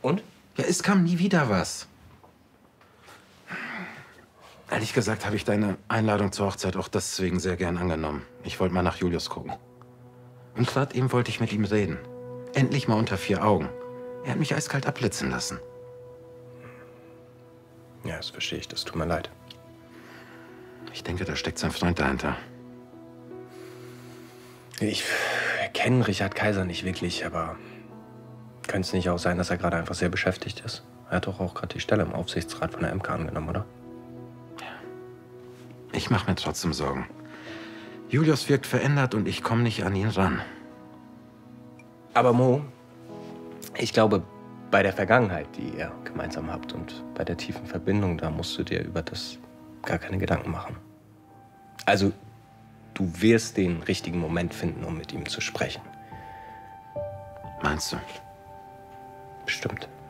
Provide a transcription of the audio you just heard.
Und? Ja, es kam nie wieder was. Ehrlich gesagt habe ich deine Einladung zur Hochzeit auch deswegen sehr gern angenommen. Ich wollte mal nach Julius gucken. Und gerade eben wollte ich mit ihm reden. Endlich mal unter 4 Augen. Er hat mich eiskalt abblitzen lassen. Ja, das verstehe ich. Das tut mir leid. Ich denke, da steckt sein Freund dahinter. Ich kenne Richard Kaiser nicht wirklich, aber könnte es nicht auch sein, dass er gerade einfach sehr beschäftigt ist? Er hat doch auch gerade die Stelle im Aufsichtsrat von der MK angenommen, oder? Ich mache mir trotzdem Sorgen. Julius wirkt verändert und ich komme nicht an ihn ran. Aber Mo, ich glaube, bei der Vergangenheit, die ihr gemeinsam habt und bei der tiefen Verbindung, da musst du dir über das gar keine Gedanken machen. Also, du wirst den richtigen Moment finden, um mit ihm zu sprechen. Meinst du? Bestimmt.